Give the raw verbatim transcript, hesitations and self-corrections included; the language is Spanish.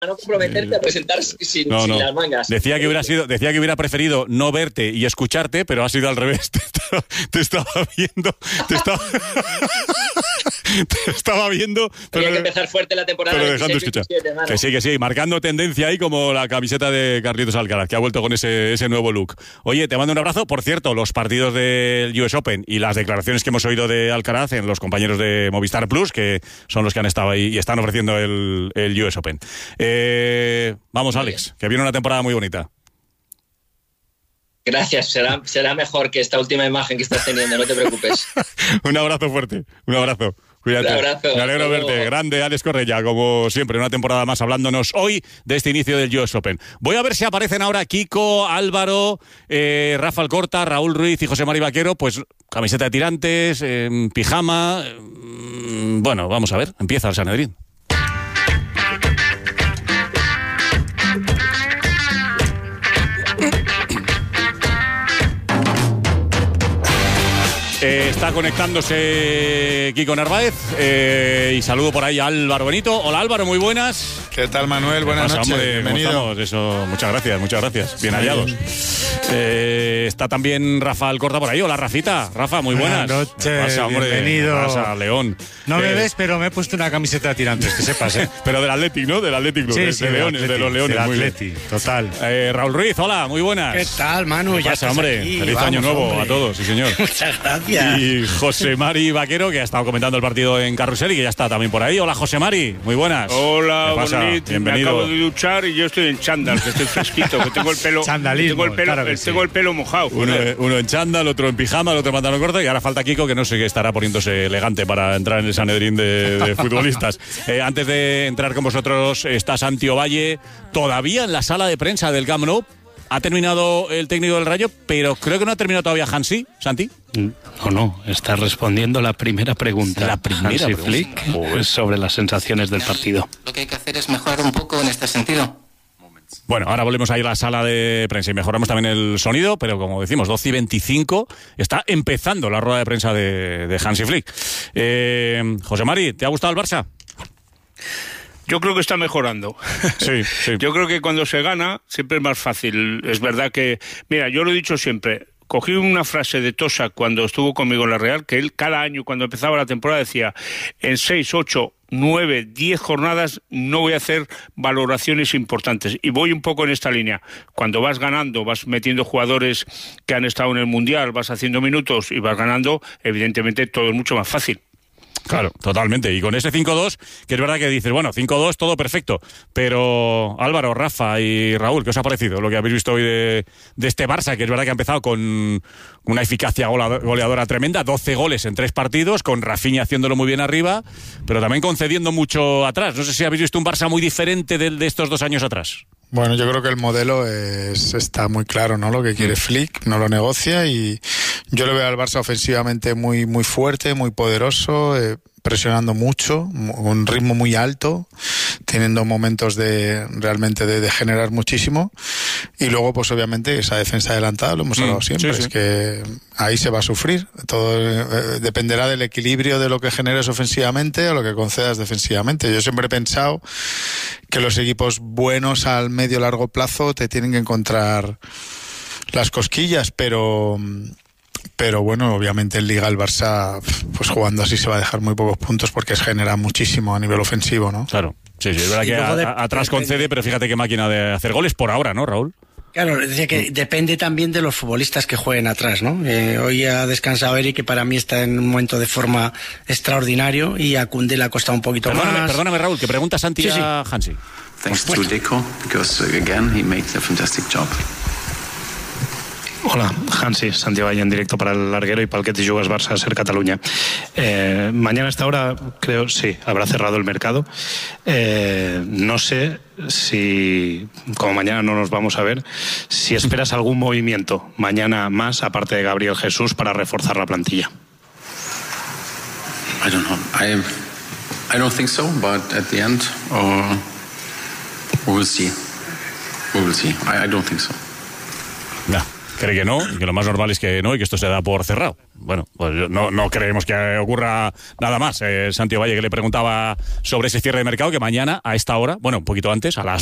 no comprometerte a presentar sin, no, sin no. las mangas. Decía que hubiera sido, decía que hubiera preferido no verte y escucharte, pero ha sido al revés. Te estaba, te estaba viendo, te estaba, te estaba viendo, pero, Había que empezar fuerte la temporada. pero dejando escuchar. veintisiete, que sí, que sí, marcando tendencia ahí como la camiseta de Carlitos Alcaraz, que ha vuelto con ese, ese nuevo look. Oye, te mando un abrazo. Por cierto, los partidos del U S Open y las declaraciones que hemos oído de Alcaraz en los compañeros de Movistar Plus, que son los que han estado ahí y están ofreciendo el, el U S Open. Eh, vamos, Alex, que viene una temporada muy bonita. Gracias, será, será mejor que esta última imagen que estás teniendo, no te preocupes. Un abrazo fuerte, un abrazo. Cuídate. Un abrazo. Me alegro de verte. Luego. Grande Alex Correia, como siempre, una temporada más hablándonos hoy de este inicio del U S Open. Voy a ver si aparecen ahora Kiko, Álvaro, eh, Rafa Alcorta, Raúl Ruiz y José Mari Vaquero, pues camiseta de tirantes, eh, pijama. Eh, bueno, vamos a ver, empieza el Sanedrín. Eh, está conectándose Kiko Narváez eh, y saludo por ahí a Álvaro Benito. Hola Álvaro, muy buenas. ¿Qué tal, Manuel? Buenas pasa, noches, hombre? bienvenido. Eso, muchas gracias, muchas gracias. Bien hallados. Eh, está también Rafa Alcorta por ahí. Hola Rafita. Rafa, muy buenas. Buenas noches, ¿Qué pasa, hombre? bienvenido. ¿Qué pasa, León? No eh, me ves, pero me he puesto una camiseta de tirantes, que sepas, ¿eh? Pero del Athletic, ¿no? Del Athletic Club, Sí, de, sí, de del Leones, Atleti, de los Leones. del muy bien. Atleti, total. Eh, Raúl Ruiz, hola, muy buenas. ¿Qué tal, Manu? ¿Qué Ya pasa, estás hombre? aquí. Feliz Vamos, año nuevo hombre. a todos, sí señor. Muchas gracias. Y José Mari Vaquero, que ha estado comentando el partido en Carrusel y que ya está también por ahí. Hola, José Mari, muy buenas. Hola, ¿Qué pasa? Bonit. Me Bienvenido. acabo de duchar y yo estoy en chándal, que estoy fresquito, que tengo el pelo, Sandalismo, tengo el pelo, claro que sí. tengo el pelo mojado. Uno, joder. uno en chándal, otro en pijama, el otro en pantalón corto y ahora falta Kiko, que no sé qué estará poniéndose elegante para entrar en el Sanedrín de, de futbolistas. Eh, antes de entrar con vosotros está Santi Ovalle, todavía en la sala de prensa del Camp Nou. Ha terminado el técnico del Rayo, pero creo que no ha terminado todavía Hansi, Santi. No, no, está respondiendo la primera pregunta. La primera Hansi pregunta. Flick Joder. sobre las sensaciones del partido. Lo que hay que hacer es mejorar un poco en este sentido. Bueno, ahora volvemos a ir a la sala de prensa y mejoramos también el sonido, pero como decimos, doce y veinticinco, está empezando la rueda de prensa de, de Hansi Flick. Eh, José Mari, ¿te ha gustado el Barça? Yo creo que está mejorando. Sí, sí. Yo creo que cuando se gana siempre es más fácil. Es verdad que, mira, yo lo he dicho siempre. Cogí una frase de Tosa cuando estuvo conmigo en la Real, que él cada año cuando empezaba la temporada decía, en seis, ocho, nueve, diez jornadas no voy a hacer valoraciones importantes. Y voy un poco en esta línea. Cuando vas ganando, vas metiendo jugadores que han estado en el Mundial, vas haciendo minutos y vas ganando, evidentemente todo es mucho más fácil. Claro, totalmente. Y con ese cinco dos, que es verdad que dices, bueno, cinco dos, todo perfecto. Pero Álvaro, Rafa y Raúl, ¿qué os ha parecido lo que habéis visto hoy de, de este Barça? Que es verdad que ha empezado con una eficacia goleadora tremenda, doce goles en tres partidos, con Rafinha haciéndolo muy bien arriba, pero también concediendo mucho atrás. No sé si habéis visto un Barça muy diferente del de estos dos años atrás. Bueno, yo creo que el modelo es, está muy claro, ¿no? Lo que quiere Flick, no lo negocia y yo le veo al Barça ofensivamente muy, muy fuerte, muy poderoso, eh, presionando mucho, un ritmo muy alto, teniendo momentos de realmente de, de generar muchísimo y luego pues obviamente esa defensa adelantada, lo hemos hablado Mm, siempre, sí, sí. es que ahí se va a sufrir, todo eh, dependerá del equilibrio de lo que generes ofensivamente o lo que concedas defensivamente. Yo siempre he pensado que los equipos buenos al medio largo plazo te tienen que encontrar las cosquillas, pero pero bueno, obviamente en Liga el Barça, pues jugando así se va a dejar muy pocos puntos porque es genera muchísimo a nivel ofensivo, ¿no? Claro, sí, sí, es verdad Y que luego a- de- a- atrás depende- concede, pero fíjate qué máquina de hacer goles por ahora, ¿no, Raúl? Claro, decía que depende también de los futbolistas que jueguen atrás, ¿no? Eh, hoy ha descansado Eric, que para mí está en un momento de forma extraordinario, y a Koundé le ha costado un poquito Perdóname, más. perdóname, Raúl, que pregunta Santi Sí, sí. a Hansi. Thanks to Deco, because uh, again he makes a fantastic job. Hola, Hansi, Santi Valle en directo para el Larguero y para el que te jugas Barça Ser Cataluña. Eh, mañana a esta hora, creo, sí, habrá cerrado el mercado. Eh, no sé si, como mañana no nos vamos a ver, si esperas algún movimiento mañana más, aparte de Gabriel Jesús, para reforzar la plantilla. I don't know. I I don't think so, but at the end, uh, we will see. We will see. I, I don't think so. Ya. cree que no, y que lo más normal es que no, y que esto se da por cerrado. Bueno, pues no, no creemos que ocurra nada más. Eh, Santi Valle, que le preguntaba sobre ese cierre de mercado, que mañana a esta hora, bueno, un poquito antes, a las